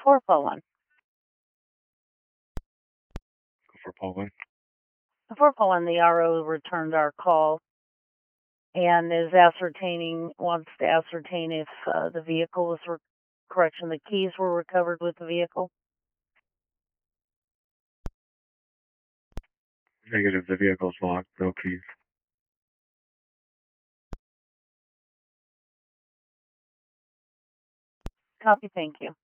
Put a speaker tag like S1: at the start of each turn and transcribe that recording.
S1: 441.
S2: 441.
S1: 441, the RO returned our call and wants to ascertain if the vehicle was, the keys were recovered with the vehicle.
S2: Negative, the vehicle's locked, no keys.
S1: Copy, thank you.